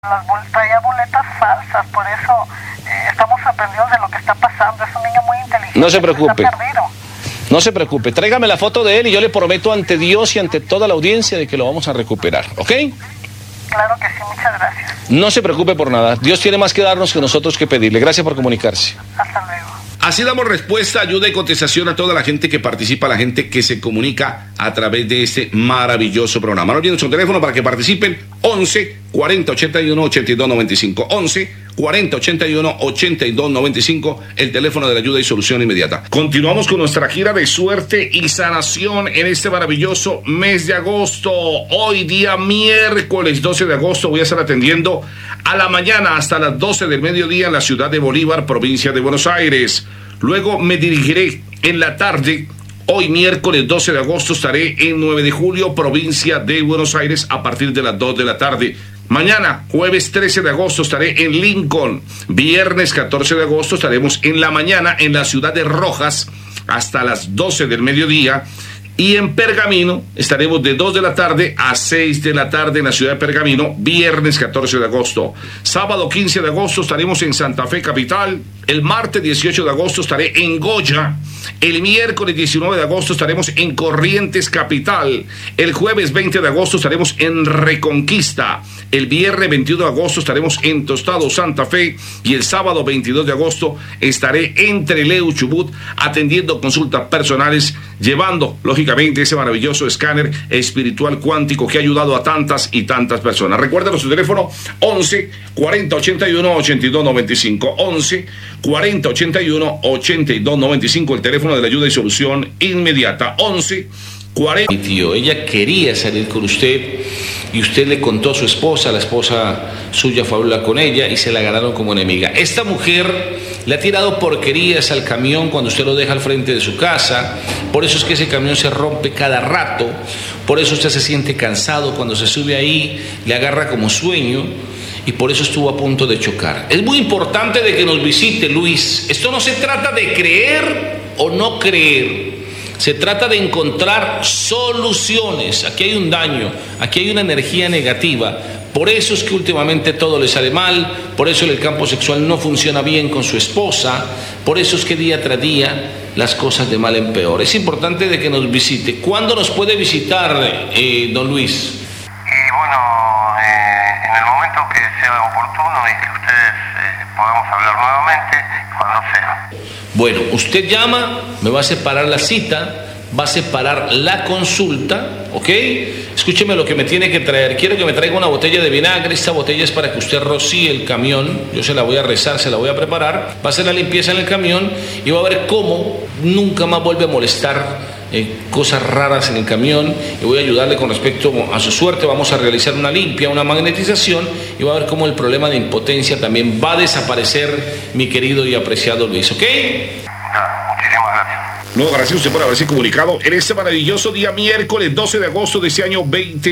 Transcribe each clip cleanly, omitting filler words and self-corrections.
Traía boletas falsas, por eso estamos sorprendidos de lo que está pasando. Es un niño muy inteligente. No se preocupe. Está perdido. No se preocupe. Tráigame la foto de él y yo le prometo ante Dios y ante toda la audiencia de que lo vamos a recuperar, ¿ok? Claro que sí, muchas gracias. No se preocupe por nada. Dios tiene más que darnos que nosotros que pedirle. Gracias por comunicarse. Hasta luego. Así damos respuesta, ayuda y contestación a toda la gente que participa, a la gente que se comunica a través de este maravilloso programa. No olviden nuestro teléfono para que participen: 11 40 81 82 95. 11 40 81 82 95, el teléfono de la ayuda y solución inmediata. Continuamos con nuestra gira de suerte y sanación en este maravilloso mes de agosto. Hoy día miércoles 12 de agosto voy a estar atendiendo a la mañana hasta las 12 del mediodía en la ciudad de Bolívar, provincia de Buenos Aires. Luego me dirigiré en la tarde. Hoy miércoles 12 de agosto estaré en 9 de julio, provincia de Buenos Aires, a partir de las 2 de la tarde. Mañana, jueves 13 de agosto, estaré en Lincoln. Viernes 14 de agosto estaremos en la mañana en la ciudad de Rojas hasta las 12 del mediodía. Y en Pergamino estaremos de 2 de la tarde a 6 de la tarde en la ciudad de Pergamino, viernes 14 de agosto. Sábado 15 de agosto estaremos en Santa Fe capital. El martes 18 de agosto estaré en Goya. El miércoles 19 de agosto estaremos en Corrientes capital. El jueves 20 de agosto estaremos en Reconquista. El viernes 21 de agosto estaremos en Tostado, Santa Fe. Y el sábado 22 de agosto estaré en Trelew, Chubut, atendiendo consultas personales, llevando, lógicamente, ese maravilloso escáner espiritual cuántico que ha ayudado a tantas y tantas personas. Recuerden su teléfono: 11 40 81 82 95. 11 40 81 82 95, el teléfono de la ayuda y solución inmediata. 11 40. Mi tío, ella quería salir con usted y usted le contó a su esposa, la esposa suya fue a hablar con ella y se la ganaron como enemiga. Esta mujer le ha tirado porquerías al camión cuando usted lo deja al frente de su casa, por eso es que ese camión se rompe cada rato, por eso usted se siente cansado cuando se sube ahí, le agarra como sueño y por eso estuvo a punto de chocar. Es muy importante de que nos visite, Luis. Esto no se trata de creer o no creer. Se trata de encontrar soluciones. Aquí hay un daño, aquí hay una energía negativa. Por eso es que últimamente todo le sale mal, por eso el campo sexual no funciona bien con su esposa, por eso es que día tras día las cosas de mal en peor. Es importante de que nos visite. ¿Cuándo nos puede visitar, don Luis? Y bueno, en el momento que sea oportuno y que ustedes podamos hablar nuevamente, cuando sea. Bueno, usted llama, me va a separar la cita, va a separar la consulta, ¿ok? Escúcheme lo que me tiene que traer. Quiero que me traiga una botella de vinagre. Esta botella es para que usted rocíe el camión. Yo se la voy a rezar, se la voy a preparar. Va a hacer la limpieza en el camión y va a ver cómo nunca más vuelve a molestar cosas raras en el camión. Y voy a ayudarle con respecto a su suerte. Vamos a realizar una limpia, una magnetización y va a ver cómo el problema de impotencia también va a desaparecer, mi querido y apreciado Luis, ¿ok? Muchísimas gracias. No, gracias a usted por haberse comunicado en este maravilloso día miércoles 12 de agosto de este año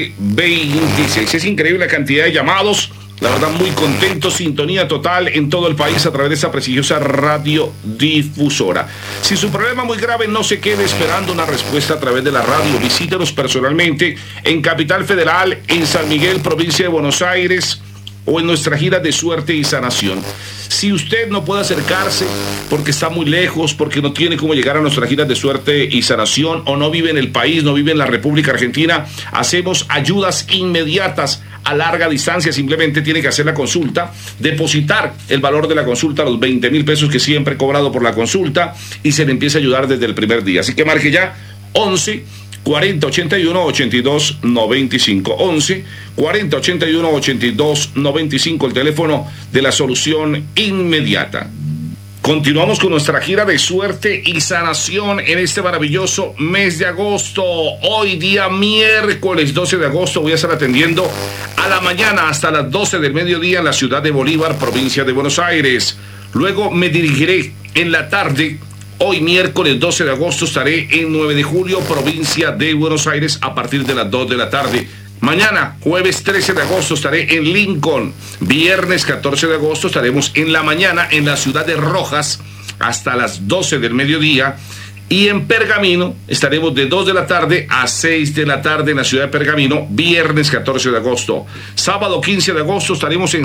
2026. Es increíble la cantidad de llamados. La verdad, muy contento, sintonía total en todo el país a través de esta prestigiosa radiodifusora. Si su problema es muy grave, no se quede esperando una respuesta a través de la radio. Visítenos personalmente en Capital Federal, en San Miguel, provincia de Buenos Aires, o en nuestra gira de suerte y sanación. Si usted no puede acercarse porque está muy lejos, porque no tiene cómo llegar a nuestra gira de suerte y sanación, o no vive en el país, no vive en la República Argentina, hacemos ayudas inmediatas a larga distancia. Simplemente tiene que hacer la consulta, depositar el valor de la consulta, los 20,000 pesos que siempre he cobrado por la consulta, y se le empieza a ayudar desde el primer día. Así que marque ya: 11 40 81 82 95. 11 40 81 82 95, el teléfono de la solución inmediata. Continuamos con nuestra gira de suerte y sanación en este maravilloso mes de agosto. Hoy día miércoles 12 de agosto voy a estar atendiendo a la mañana hasta las 12 del mediodía en la ciudad de Bolívar, provincia de Buenos Aires. Luego me dirigiré en la tarde. Hoy miércoles 12 de agosto estaré en 9 de julio, provincia de Buenos Aires, a partir de las 2 de la tarde. Mañana, jueves 13 de agosto, estaré en Lincoln. Viernes 14 de agosto estaremos en la mañana en la ciudad de Rojas hasta las 12 del mediodía. Y en Pergamino estaremos de 2 de la tarde a 6 de la tarde en la ciudad de Pergamino, viernes 14 de agosto. Sábado 15 de agosto estaremos en